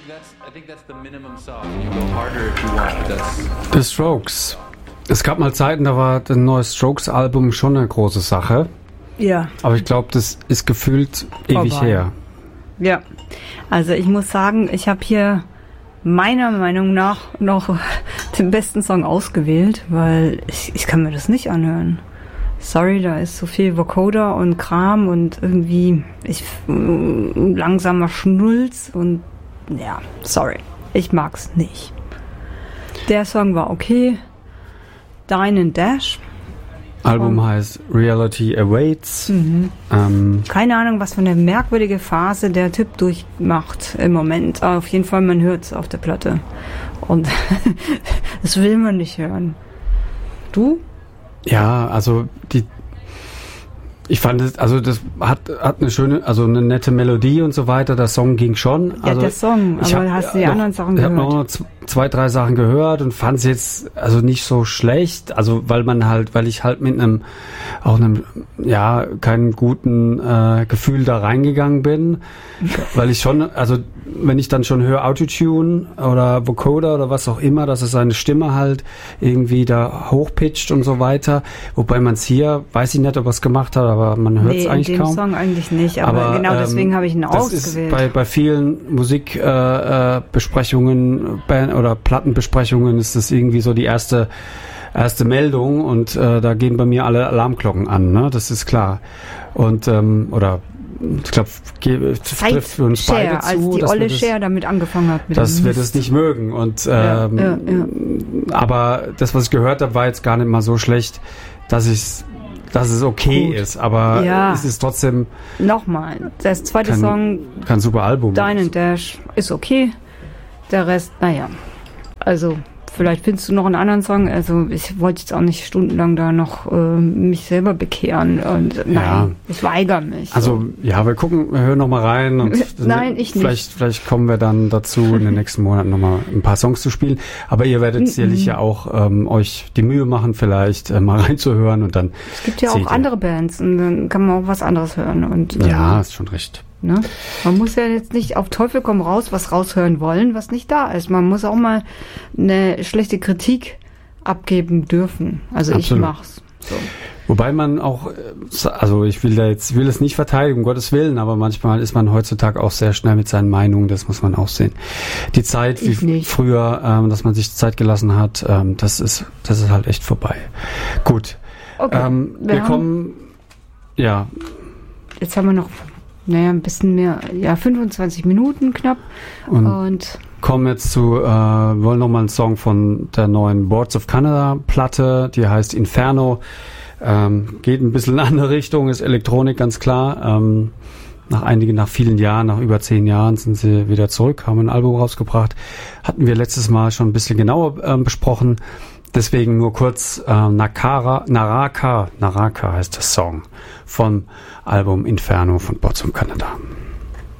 The Strokes. Es gab mal Zeiten, da war das neue Strokes-Album schon eine große Sache. Ja. Aber ich glaube, das ist gefühlt ewig her. Ja. Also ich muss sagen, ich habe hier meiner Meinung nach noch den besten Song ausgewählt, weil ich kann mir das nicht anhören. Sorry, da ist so viel Vocoder und Kram und irgendwie langsamer Schnulz und ja, sorry. Ich mag's nicht. Der Song war okay. Dine and Dash. Album heißt Reality Awaits. Keine Ahnung, was für eine merkwürdige Phase der Typ durchmacht im Moment. Aber auf jeden Fall, man hört es auf der Platte. Und das will man nicht hören. Du? Ja, also ich fand es, also das hat eine schöne, also eine nette Melodie und so weiter. Der Song ging schon. Ja, also der Song, aber hast du die anderen Sachen gehört? Ich habe noch 2, 3 Sachen gehört und fand es jetzt also nicht so schlecht. Also weil ich halt mit einem keinem guten Gefühl da reingegangen bin. Weil ich schon, also wenn ich dann schon höre Autotune oder Vocoder oder was auch immer, dass er seine Stimme halt irgendwie da hochpitcht und so weiter. Wobei man es hier, weiß ich nicht, ob er es gemacht hat, aber man hört es eigentlich kaum. Nee, in dem Song eigentlich nicht, aber genau deswegen habe ich ihn ausgewählt. Ist bei vielen Musikbesprechungen oder Plattenbesprechungen ist das irgendwie so die erste Meldung und da gehen bei mir alle Alarmglocken an, ne? Das ist klar. Und ich glaube, trifft für uns beide zu, als die olle Cher damit angefangen hat. Dass wir das nicht mögen. Und aber das, was ich gehört habe, war jetzt gar nicht mal so schlecht, dass es okay ist. Aber es ist trotzdem nochmal, das zweite Song, kein super Album. Dine and Dash ist okay. Der Rest, naja. Also vielleicht findest du noch einen anderen Song. Also ich wollte jetzt auch nicht stundenlang da noch mich selber bekehren. Und nein, ich weigere mich. Also wir hören noch mal rein. Und nein, ich nicht. Vielleicht kommen wir dann dazu, in den nächsten Monaten noch mal ein paar Songs zu spielen. Aber ihr werdet sicherlich ja auch euch die Mühe machen, vielleicht mal reinzuhören. Und dann es gibt ja auch andere Bands und dann kann man auch was anderes hören. Und, ja, ist schon recht. Ne? Man muss ja jetzt nicht auf Teufel komm raus was raushören wollen, was nicht da ist. Man muss auch mal eine schlechte Kritik abgeben dürfen. Also Absolut. Ich mach's. So. Wobei man auch, also ich will es nicht verteidigen, um Gottes Willen, aber manchmal ist man heutzutage auch sehr schnell mit seinen Meinungen, das muss man auch sehen. Die Zeit, wie früher, dass man sich Zeit gelassen hat, das ist halt echt vorbei. Gut. Okay. Wir kommen, ja. Jetzt haben wir noch ein bisschen mehr, 25 Minuten knapp. Und kommen jetzt wollen nochmal einen Song von der neuen Boards of Canada Platte, die heißt Inferno. Geht ein bisschen in eine andere Richtung, ist Elektronik, ganz klar. Nach vielen Jahren, nach über 10 Jahren sind sie wieder zurück, haben ein Album rausgebracht. Hatten wir letztes Mal schon ein bisschen genauer besprochen. Deswegen nur kurz Naraka heißt der Song vom Album Inferno von Boards of Canada.